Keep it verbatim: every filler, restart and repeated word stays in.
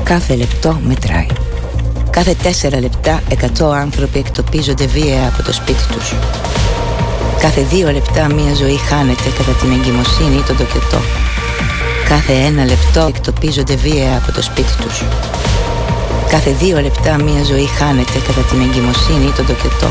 Κάθε λεπτό μετράει. Κάθε τέσσερα λεπτά εκατό άνθρωποι εκτοπίζονται βία από το σπίτι τους. Κάθε δύο λεπτά μία ζωή χάνεται κατά την εγκυμοσύνη ή τον τοκετό. Κάθε ένα λεπτό εκτοπίζονται βία από το σπίτι τους. Κάθε δύο λεπτά μία ζωή χάνεται κατά την εγκυμοσύνη ή τον τοκετό.